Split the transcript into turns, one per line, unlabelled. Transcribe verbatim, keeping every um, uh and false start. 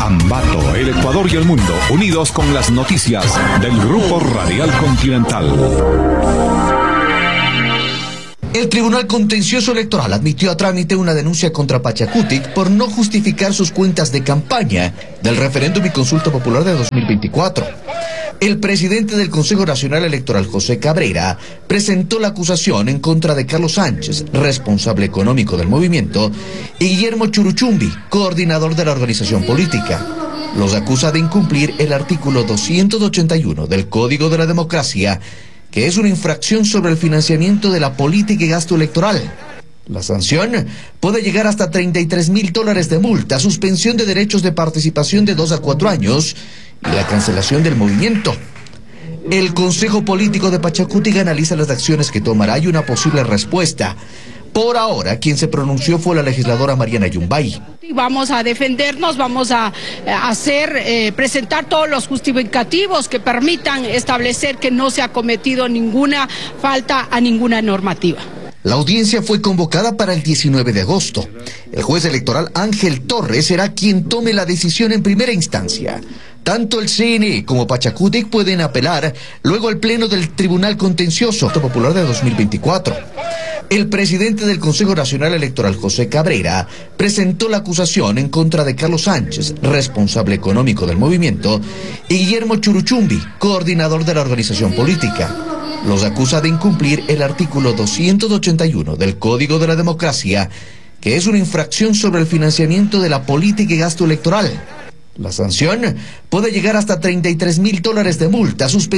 Ambato, el Ecuador y el mundo, unidos con las noticias del Grupo Radial Continental.
El Tribunal Contencioso Electoral admitió a trámite una denuncia contra Pachacutic por no justificar sus cuentas de campaña del referéndum y consulta popular de dos mil veinticuatro. El presidente del Consejo Nacional Electoral, José Cabrera, presentó la acusación en contra de Carlos Sánchez, responsable económico del movimiento, y Guillermo Churuchumbi, coordinador de la organización política. Los acusa de incumplir el artículo doscientos ochenta y uno del Código de la Democracia, que es una infracción sobre el financiamiento de la política y gasto electoral. La sanción puede llegar hasta treinta y tres mil dólares de multa, suspensión de derechos de participación de dos a cuatro años y la cancelación del movimiento. El Consejo Político de Pachacutic analiza las acciones que tomará y una posible respuesta. Por ahora, quien se pronunció fue la legisladora Mariana Yumbay.
Vamos a defendernos, vamos a hacer, eh, presentar todos los justificativos que permitan establecer que no se ha cometido ninguna falta a ninguna normativa.
La audiencia fue convocada para el diecinueve de agosto. El juez electoral Ángel Torres será quien tome la decisión en primera instancia. Tanto el C N E como Pachacutic pueden apelar luego al Pleno del Tribunal Contencioso Popular de dos mil veinticuatro. El presidente del Consejo Nacional Electoral, José Cabrera, presentó la acusación en contra de Carlos Sánchez, responsable económico del movimiento, y Guillermo Churuchumbi, coordinador de la organización política. Los acusa de incumplir el artículo doscientos ochenta y uno del Código de la Democracia, que es una infracción sobre el financiamiento de la política y gasto electoral. La sanción puede llegar hasta treinta y tres mil dólares de multa, suspensión